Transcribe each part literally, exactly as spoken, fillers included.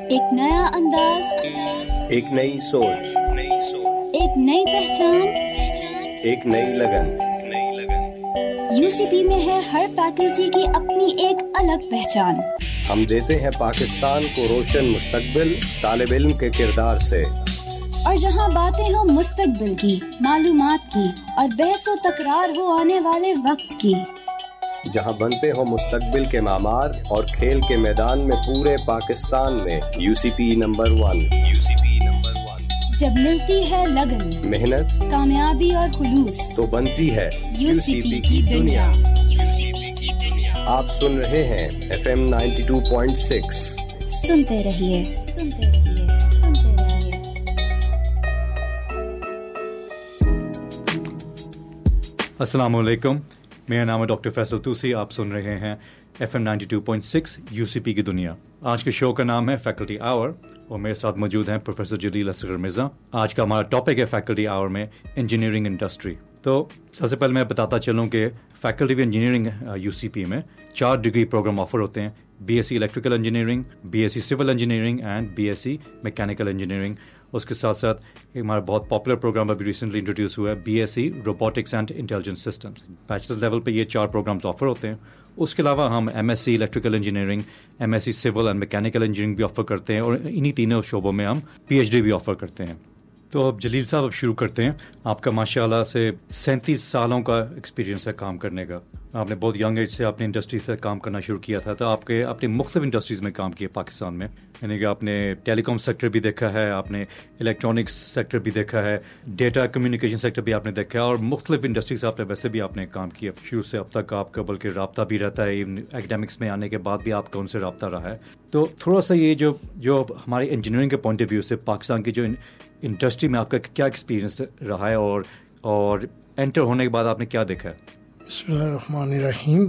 ایک نیا انداز، ایک نئی سوچ، ایک نئی پہچان، ایک نئی لگن۔ یو سی پی میں ہے ہر فیکلٹی کی اپنی ایک الگ پہچان۔ ہم دیتے ہیں پاکستان کو روشن مستقبل طالب علم کے کردار سے، اور جہاں باتیں ہوں مستقبل کی، معلومات کی، اور بحث و تکرار ہو آنے والے وقت کی، جہاں بنتے ہوں مستقبل کے معمار اور کھیل کے میدان میں پورے پاکستان میں you C P number one. You C P number one. جب ملتی ہے لگن، محنت، کامیابی اور خلوص، تو بنتی ہے یو سی پی کی دنیا۔ یو سی پی کی دنیا۔ آپ سن رہے ہیں F M ninety two point six. سنتے رہیے، سنتے رہیے، سنتے رہیے۔ السلام علیکم، میرا نام ہے ڈاکٹر فیصل توسی۔ آپ سن رہے ہیں F M ninety two point six you سی پی کی دنیا۔ آج کے شو کا نام ہے فیکلٹی آور، اور میرے ساتھ موجود ہیں پروفیسر جلیل اصغر مرزا۔ آج کا ہمارا ٹاپک ہے فیکلٹی آور میں انجینئرنگ انڈسٹری۔ تو سب سے پہلے میں بتاتا چلوں کہ فیکلٹی آف انجینئرنگ یو سی پی میں چار ڈگری پروگرام آفر ہوتے ہیں: B S C electrical engineering, B S C civil engineering and B S C mechanical engineering. اس کے ساتھ ساتھ ہمارا بہت پاپولر پروگرام ابھی ریسنٹلی انٹروڈیوس ہوا ہے، B S C robotics and intelligent systems. Bachelor level پہ یہ چار پروگرامس آفر ہوتے ہیں۔ اس کے علاوہ ہم M S C electrical engineering, M S C civil and mechanical engineering بھی آفر کرتے ہیں، اور انہی تینوں شعبوں میں ہم پی ایچ ڈی بھی آفر کرتے ہیں۔ تو اب جلیل صاحب اب شروع کرتے ہیں۔ آپ کا ماشاء اللہ سے سینتیس سالوں کا ایکسپیرینس ہے کام کرنے کا۔ آپ نے بہت ینگ ایج سے اپنے انڈسٹری سے کام کرنا شروع کیا تھا، تو آپ کے اپنے مختلف انڈسٹریز میں کام کیے پاکستان میں، یعنی کہ آپ نے ٹیلی کام سیکٹر بھی دیکھا ہے، آپ نے الیکٹرانکس سیکٹر بھی دیکھا ہے، ڈیٹا کمیونیکیشن سیکٹر بھی آپ نے دیکھا ہے، اور مختلف انڈسٹریز آپ نے ویسے بھی آپ نے کام کیا شروع سے اب تک آپ کا، بلکہ رابطہ بھی رہتا ہے، ایون ایکڈیمکس میں آنے کے بعد بھی آپ کا ان سے رابطہ رہا ہے۔ تو تھوڑا سا یہ جو جو ہماری انجینئرنگ کے پوائنٹ آف ویو سے پاکستان کی جو انڈسٹری میں آپ کا کیا ایکسپیرینس رہا ہے، اور اور انٹر ہونے کے بعد آپ نے کیا دیکھا ہے؟ بسم اللہ الرحمن الرحیم۔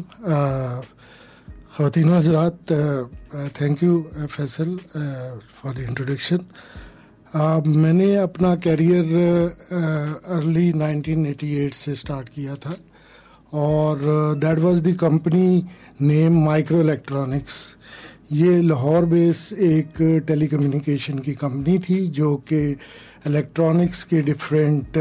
خواتین و حضرات، thank you Faisal for the introduction. میں نے اپنا career early nineteen eighty eight سے اسٹارٹ کیا تھا، اور that was the company name micro electronics. یہ لاہور بیس ایک ٹیلی کمیونیکیشن کی کمپنی تھی جو کہ الیکٹرانکس کے ڈفرینٹ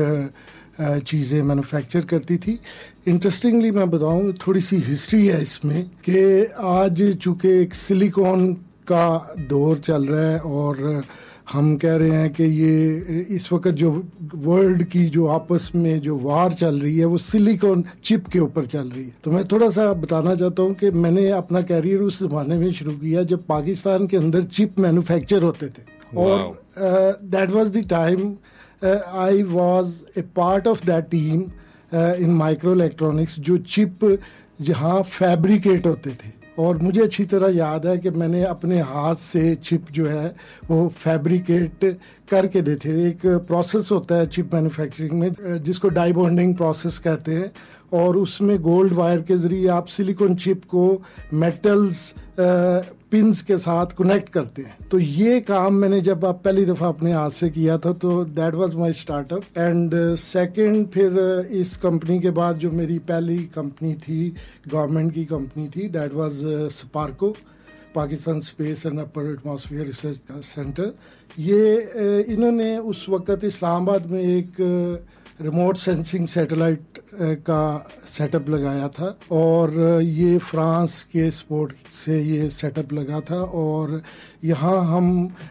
چیزیں مینوفیکچر کرتی تھی۔ انٹرسٹنگلی میں بتاؤں، تھوڑی سی ہسٹری ہے اس میں، کہ آج چونکہ ایک سلیکون کا دور چل رہا ہے، اور ہم کہہ رہے ہیں کہ یہ اس وقت جو ورلڈ کی جو آپس میں جو وار چل رہی ہے وہ سلیکون چپ کے اوپر چل رہی ہے۔ تو میں تھوڑا سا بتانا چاہتا ہوں کہ میں نے اپنا کیریئر اس زمانے میں شروع کیا جب پاکستان کے اندر چپ مینوفیکچر ہوتے تھے، اور that was the time I was a part of that team in micro electronics, جو چپ جہاں فیبریکیٹ ہوتے تھے، اور مجھے اچھی طرح یاد ہے کہ میں نے اپنے ہاتھ سے چپ جو ہے وہ فیبریکیٹ کر کے دیتے تھے۔ ایک پروسیس ہوتا ہے چپ مینوفیکچرنگ میں جس کو ڈائی بونڈنگ پروسیس کہتے ہیں، اور اس میں گولڈ وائر کے ذریعے آپ سلیکون چپ کو میٹلز پنس کے ساتھ کنیکٹ کرتے ہیں۔ تو یہ کام میں نے جب آپ پہلی دفعہ اپنے ہاتھ سے کیا تھا، تو that was my start up. And second, پھر اس کمپنی کے بعد جو میری پہلی کمپنی تھی، گورنمنٹ کی کمپنی تھی، that was SUPARCO, Pakistan space and upper atmosphere research centre. یہ انہوں نے اس وقت اسلام آباد میں ایک ریموٹ سینسنگ سیٹلائٹ کا سیٹ اپ لگایا تھا، اور یہ فرانس کے سپورٹ سے یہ سیٹ اپ لگا تھا، اور یہاں ہم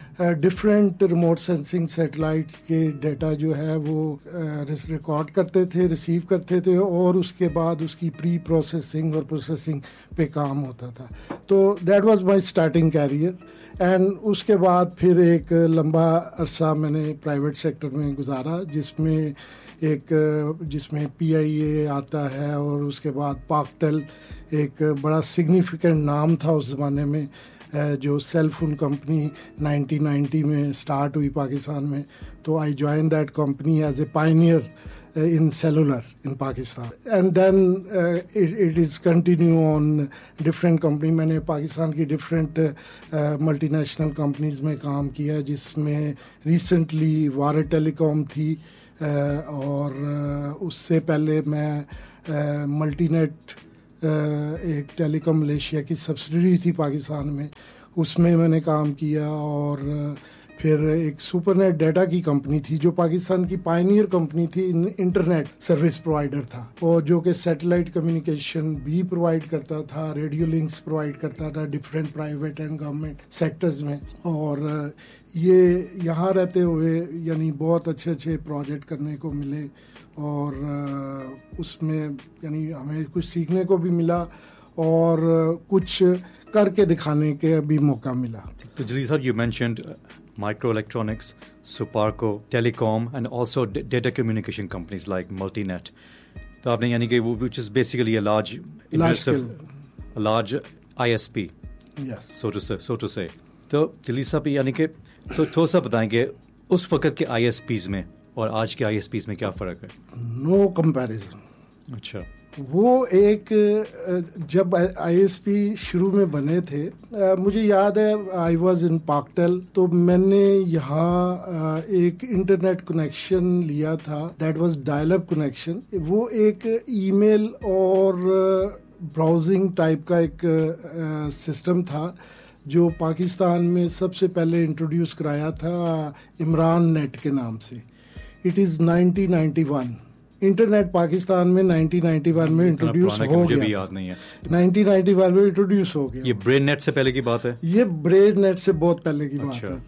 ڈفرینٹ ریموٹ سینسنگ سیٹلائٹ کے ڈیٹا جو ہے وہ ریکارڈ کرتے تھے، ریسیو کرتے تھے، اور اس کے بعد اس کی پری پروسیسنگ اور پروسیسنگ پہ کام ہوتا تھا۔ تو that was my starting career. And اس کے بعد پھر ایک لمبا عرصہ میں نے پرائیویٹ سیکٹر میں گزارا، جس میں ایک جس میں پی آئی اے آتا ہے، اور اس کے بعد پاکٹل ایک بڑا سگنیفیکنٹ نام تھا اس زمانے میں، جو cell phone company nineteen ninety میں اسٹارٹ ہوئی پاکستان میں۔ تو I join that company as a pioneer in cellular in Pakistan, and then uh, it, it is continue on different company. میں نے پاکستان کی different ملٹی نیشنل کمپنیز میں کام کیا، جس میں ریسنٹلی وارے ٹیلی کام تھی، uh, اور uh, اس سے پہلے میں ملٹی نیٹ ایک ٹیلی کام ملیشیا کی سبسڈری تھی پاکستان میں، اس میں میں نے کام کیا. اور پھر ایک سپر نیٹ ڈیٹا کی کمپنی تھی جو پاکستان کی پائنیئر کمپنی تھی, انٹرنیٹ سروس پرووائڈر تھا, اور جو کہ سیٹلائٹ کمیونیکیشن بھی پرووائڈ کرتا تھا, ریڈیو لنکس پرووائڈ کرتا تھا different private and government sectors میں. اور یہ یہاں رہتے ہوئے یعنی بہت اچھے اچھے پروجیکٹ کرنے کو ملے, اور اس میں یعنی ہمیں کچھ سیکھنے کو بھی ملا اور کچھ کر کے دکھانے کے بھی موقع ملا. تو جلیل صاحب, you mentioned micro electronics, Suparco, telecom, and also d- data communication companies like Multinet. تو آپ نے یعنی کہ وہ which is basically a large, large scale, a large I S P, yes, so to say, so to say. تو جلیل صاحب یعنی کہ تو تھوڑا سا بتائیں کہ اس وقت کے آئی ایس پیز میں اور آج کے آئی ایس پیز میں کیا فرق ہے؟ نو کمپیریزن. اچھا, وہ ایک جب آئی ایس پی شروع میں بنے تھے, مجھے یاد ہے آئی واز ان پاکٹل, تو میں نے یہاں ایک انٹرنیٹ کنیکشن لیا تھا, that was dial up connection. وہ ایک ای میل اور براؤزنگ ٹائپ کا ایک سسٹم تھا جو پاکستان میں سب سے پہلے انٹروڈیوس کرایا تھا عمران نیٹ کے نام سے. It is nineteen ninety one. Internet Pakistan میں نائنٹین نائنٹی ون میں انٹروڈیوس ہو گیا, نائنٹین نائنٹی ون میں انٹروڈیوس ہو گیا. یہ برین نیٹ سے پہلے کی بات ہے؟ یہ برین نیٹ سے بہت پہلے کی بات ہے.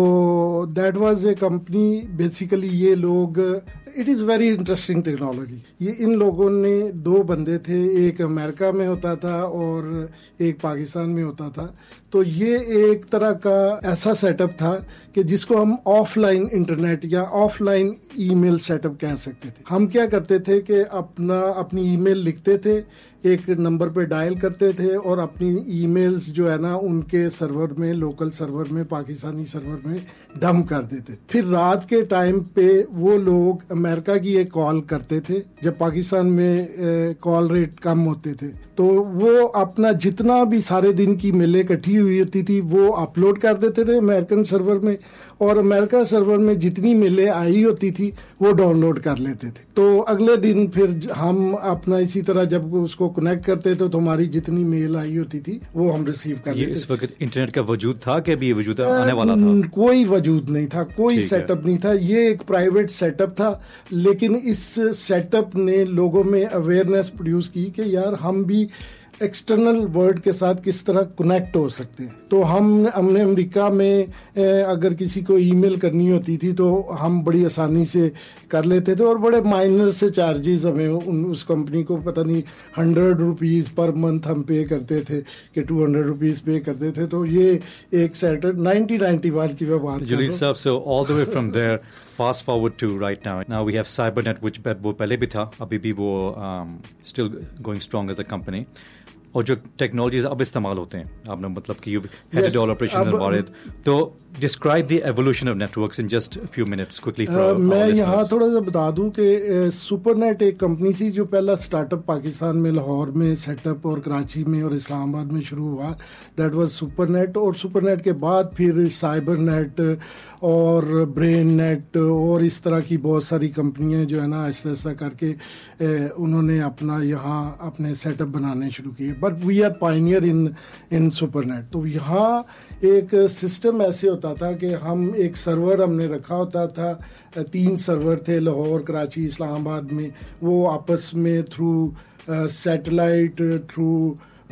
تو that was a company, basically یہ لوگ, it is very interesting technology. یہ ان لوگوں نے, دو بندے تھے, ایک امریکہ میں ہوتا تھا اور ایک پاکستان میں ہوتا تھا. تو یہ ایک طرح کا ایسا سیٹ اپ تھا کہ جس کو ہم آف لائن انٹرنیٹ یا of line E mile set up کہہ سکتے تھے. ہم کیا کرتے تھے کہ اپنا اپنی ای میل لکھتے تھے, ایک نمبر پہ ڈائل کرتے تھے اور اپنی ای میلز جو ہے نا ان کے سرور میں, لوکل سرور میں, پاکستانی سرور میں ڈمپ کر دیتے. پھر رات کے ٹائم پہ وہ لوگ امریکہ کی ایک کال کرتے تھے جب پاکستان میں کال ریٹ کم ہوتے تھے, تو وہ اپنا جتنا بھی سارے دن کی میلیں اکٹھی ہوئی ہوتی تھی وہ اپلوڈ کر دیتے تھے امریکن سرور میں, اور امریکہ سرور میں جتنی میلیں آئی ہوتی تھی وہ ڈاؤن لوڈ کر لیتے تھے. تو اگلے دن پھر ہم اپنا اسی طرح جب اس کو کنیکٹ کرتے تھے تو ہماری جتنی میل آئی ہوتی تھی وہ ہم ریسیو کر لیتے. اس وقت انٹرنیٹ کا وجود تھا کہ ابھی وجود آنے والا تھا؟ کوئی وجود نہیں تھا, کوئی سیٹ اپ نہیں تھا. یہ ایک پرائیویٹ سیٹ اپ تھا, لیکن اس سیٹ اپ نے لوگوں میں اویئرنیس پروڈیوس کی کہ یار ہم بھی ایکسٹرنل ورلڈ کے ساتھ کس طرح کنیکٹ ہو سکتے ہیں. تو ہم ہم نے امریکہ میں اگر کسی کو ای میل کرنی ہوتی تھی تو ہم بڑی آسانی سے کر لیتے تھے, اور بڑے مائنر سے چارجز ہمیں اس کمپنی کو پتہ نہیں ہنڈریڈ روپیز پر منتھ ہم پے کرتے تھے کہ ٹو ہنڈریڈ روپیز پے کرتے تھے. تو یہ ایک سیٹر نائنٹین نائنٹی ون کی میں بات کر رہا ہوں. صاحب, so all the way from there fast forward to right now. Now we have CyberNet, which وہ پہلے بھی تھا, ابھی بھی وہ still going strong as a company. اور جو ٹیکنالوجیز اب استعمال ہوتے ہیں, آپ نے مطلب کہ ہیڈ آل آپریشن وارد, تو describe the evolution of net works in just few minutes quickly. میں یہاں تھوڑا سا بتا دوں کہ سپر نیٹ ایک کمپنی تھی جو پہلا اسٹارٹ اپ پاکستان میں لاہور میں سیٹ اپ اور کراچی میں اور اسلام آباد میں شروع ہوا, دیٹ واز سپر نیٹ. اور سپر نیٹ کے بعد پھر سائبر نیٹ اور برین نیٹ اور اس طرح کی بہت ساری کمپنیاں جو ہے نا آہستہ آہستہ کر کے انہوں نے اپنا یہاں اپنے سیٹ اپ بنانے شروع کیے. But we are pioneer in in super net. تو یہاں ایک سسٹم ایسے ہوتا تھا کہ ہم ایک سرور ہم نے رکھا ہوتا تھا, تین سرور تھے لاہور, کراچی, اسلام آباد میں. وہ آپس میں through satellite, through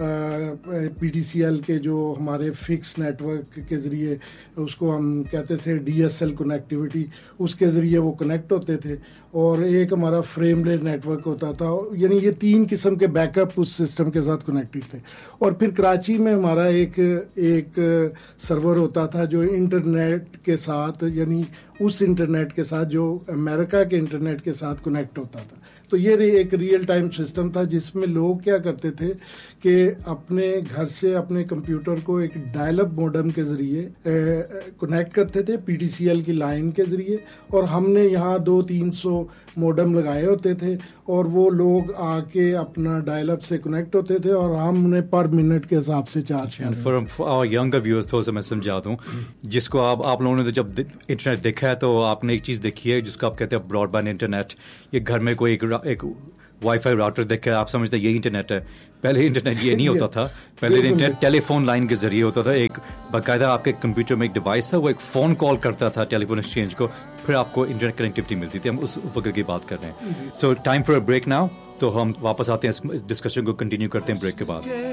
P D C L کے جو ہمارے فکس نیٹ ورک کے ذریعے, اس کو ہم کہتے تھے ڈی ایس ایل کنیکٹیوٹی, اس کے ذریعے وہ کنیکٹ ہوتے تھے. اور ایک ہمارا فریم ریٹ نیٹ ورک ہوتا تھا, یعنی یہ تین قسم کے بیک اپ اس سسٹم کے ساتھ کنیکٹڈ تھے. اور پھر کراچی میں ہمارا ایک ایک سرور ہوتا تھا جو انٹرنیٹ کے ساتھ, یعنی اس انٹرنیٹ کے ساتھ جو امریکہ کے انٹرنیٹ کے ساتھ کنیکٹ ہوتا تھا. تو یہ ایک ریئل ٹائم سسٹم تھا جس میں لوگ کیا کرتے تھے کہ اپنے گھر سے اپنے کمپیوٹر کو ایک ڈائل اپ موڈم کے ذریعے کنیکٹ کرتے تھے پی ڈی سی ایل کی لائن کے ذریعے, اور ہم نے یہاں دو تین سو موڈم لگائے ہوتے تھے, اور وہ لوگ آ کے اپنا ڈائل اپ سے کنیکٹ ہوتے تھے, اور ہم نے پر منٹ کے حساب سے چارج کیا. فار آور ینگر ویورز تھوڑا سا میں سمجھا دوں, جس کو آپ آپ لوگوں نے جب انٹرنیٹ دیکھا ہے تو آپ نے ایک چیز دیکھی ہے جس کو آپ کہتے ہیں براڈ بینڈ انٹرنیٹ. یہ گھر میں کوئی ایک ایک وائی فائی راؤٹر دیکھ کے آپ سمجھتے یہی انٹرنیٹ ہے. پہلے انٹرنیٹ یہ نہیں ہوتا تھا. پہلے انٹرنیٹ ٹیلی فون لائن کے ذریعے ہوتا تھا. ایک باقاعدہ آپ کے کمپیوٹر میں ایک ڈیوائس تھا, وہ ایک فون کال کرتا تھا ٹیلی فون ایکسچینج کو, پھر آپ کو انٹرنیٹ کنیکٹیوٹی ملتی تھی. ہم اس وقت کی بات کر رہے ہیں. سو time for a break now. تو ہم واپس آتے ہیں, اس ڈسکشن کو کنٹینیو کرتے ہیں بریک کے بعد.